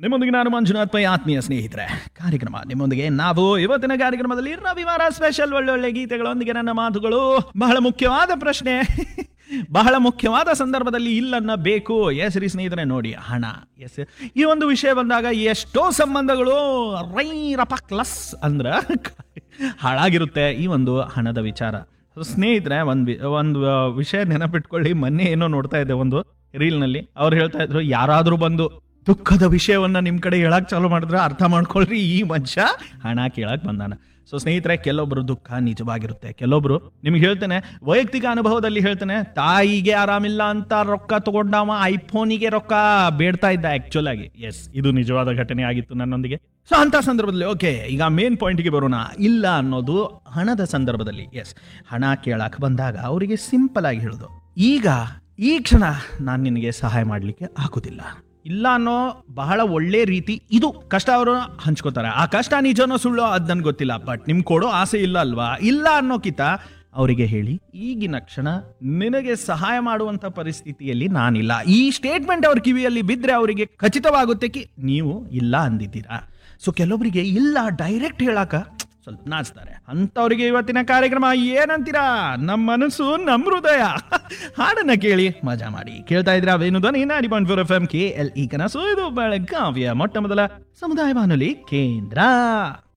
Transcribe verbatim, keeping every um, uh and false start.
ನಿಮ್ಮೊಂದಿಗೆ ನಾನು ಮಂಜುನಾಥ್ ಪೈ, ಆತ್ಮೀಯ ಸ್ನೇಹಿತರೆ. ಕಾರ್ಯಕ್ರಮ ನಿಮ್ಮೊಂದಿಗೆ ನಾವು ಇವತ್ತಿನ ಕಾರ್ಯಕ್ರಮದಲ್ಲಿ ರವಿವಾರ ಸ್ಪೆಷಲ್ ಒಳ್ಳೊಳ್ಳೆ ಗೀತೆಗಳೊಂದಿಗೆ ನನ್ನ ಮಾತುಗಳು. ಬಹಳ ಮುಖ್ಯವಾದ ಪ್ರಶ್ನೆ, ಬಹಳ ಮುಖ್ಯವಾದ ಸಂದರ್ಭದಲ್ಲಿ ಇಲ್ಲನ್ನ ಬೇಕು. ಎಸ್ ರೀ ಸ್ನೇಹಿತರೆ, ನೋಡಿ ಹಣ. ಎಸ್, ಈ ಒಂದು ವಿಷಯ ಬಂದಾಗ ಎಷ್ಟೋ ಸಂಬಂಧಗಳು ರೈ ರಪಕ್ಲಸ್ ಅಂದ್ರ ಹಾಳಾಗಿರುತ್ತೆ ಈ ಒಂದು ಹಣದ ವಿಚಾರ. ಸ್ನೇಹಿತರೆ, ಒಂದು ಒಂದು ವಿಷಯ ನೆನಪಿಟ್ಕೊಳ್ಳಿ. ಮೊನ್ನೆ ಏನೋ ನೋಡ್ತಾ ಇದ್ದೆ ಒಂದು ರೀಲ್ನಲ್ಲಿ. ಅವ್ರು ಹೇಳ್ತಾ ಇದ್ರು, ಯಾರಾದರೂ ಬಂದು ದುಃಖದ ವಿಷಯವನ್ನ ನಿಮ್ ಕಡೆ ಹೇಳಕ್ ಚಾಲು ಮಾಡಿದ್ರೆ ಅರ್ಥ ಮಾಡ್ಕೊಳ್ರಿ, ಈ ಮನುಷ್ಯ ಹಣ ಕೇಳಕ್ ಬಂದಾನ. ಸೊ ಸ್ನೇಹಿತರೆ, ಕೆಲವೊಬ್ರು ದುಃಖ ನಿಜವಾಗಿರುತ್ತೆ. ಕೆಲವೊಬ್ರು ನಿಮ್ಗೆ ಹೇಳ್ತೇನೆ, ವೈಯಕ್ತಿಕ ಅನುಭವದಲ್ಲಿ ಹೇಳ್ತೇನೆ, ತಾಯಿಗೆ ಆರಾಮಿಲ್ಲ ಅಂತ ರೊಕ್ಕ ತಗೊಂಡವ ಐಫೋನಿಗೆ ರೊಕ್ಕ ಬೇಡ್ತಾ ಇದ್ದ ಆಕ್ಚುಲ್ ಆಗಿ. ಎಸ್, ಇದು ನಿಜವಾದ ಘಟನೆ ಆಗಿತ್ತು ನನ್ನೊಂದಿಗೆ. ಸೊ ಅಂತ ಸಂದರ್ಭದಲ್ಲಿ ಓಕೆ, ಈಗ ಮೇನ್ ಪಾಯಿಂಟ್ಗೆ ಬರೋಣ. ಇಲ್ಲ ಅನ್ನೋದು ಹಣದ ಸಂದರ್ಭದಲ್ಲಿ. ಎಸ್, ಹಣ ಕೇಳಕ್ ಬಂದಾಗ ಅವರಿಗೆ ಸಿಂಪಲ್ ಆಗಿ ಹೇಳೋದು, ಈಗ ಈ ಕ್ಷಣ ನಾನು ನಿನಗೆ ಸಹಾಯ ಮಾಡ್ಲಿಕ್ಕೆ ಆಗುದಿಲ್ಲ. ಇಲ್ಲ ಅನ್ನೋ ಬಹಳ ಒಳ್ಳೆ ರೀತಿ. ಇದು ಕಷ್ಟ ಅವರು ಹಂಚ್ಕೋತಾರೆ. ಆ ಕಷ್ಟ ನಿಜನೋ ಸುಳ್ಳೋ ಅದ್ ನನ್ಗೆ ಗೊತ್ತಿಲ್ಲ, ಬಟ್ ನಿಮ್ಗೆ ಕೊಡೋ ಆಸೆ ಇಲ್ಲ ಅಲ್ವಾ. ಇಲ್ಲ ಅನ್ನೋಕಿತ ಅವರಿಗೆ ಹೇಳಿ, ಈಗಿನ ಕ್ಷಣ ನಿನಗೆ ಸಹಾಯ ಮಾಡುವಂತ ಪರಿಸ್ಥಿತಿಯಲ್ಲಿ ನಾನಿಲ್ಲ. ಈ ಸ್ಟೇಟ್ಮೆಂಟ್ ಅವ್ರ ಕಿವಿಯಲ್ಲಿ ಬಿದ್ರೆ ಅವರಿಗೆ ಖಚಿತವಾಗುತ್ತೆ ಕಿ ನೀವು ಇಲ್ಲ ಅಂದಿದ್ದೀರಾ. ಸೊ ಕೆಲವರಿಗೆ ಇಲ್ಲ ಡೈರೆಕ್ಟ್ ಹೇಳಾಕ ಸ್ವಲ್ಪ ನಾಚ್ತಾರೆ. ಅಂತವ್ರಿಗೆ ಇವತ್ತಿನ ಕಾರ್ಯಕ್ರಮ ಏನಂತೀರಾ, ನಮ್ಮ ಮನಸ್ಸು ನಮ್ಮ ಹೃದಯ ಹಾಡನ್ನ ಕೇಳಿ ಮಜಾ ಮಾಡಿ. ಕೇಳ್ತಾ ಇದ್ರ ವೇಣು ಧ್ವನಿ ninety point four F M K L E ಕನಸು. ಇದು ಬೆಳಗಾವಿಯ ಮೊಟ್ಟ ಮೊದಲ ಸಮುದಾಯ ಬಾನುಲಿ ಕೇಂದ್ರ.